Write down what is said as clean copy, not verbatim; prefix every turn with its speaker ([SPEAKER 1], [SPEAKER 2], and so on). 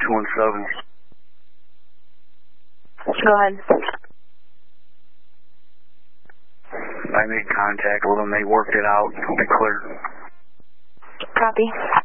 [SPEAKER 1] 617.
[SPEAKER 2] Go ahead.
[SPEAKER 1] I made contact with them. They worked it out. It'll be clear.
[SPEAKER 2] Copy.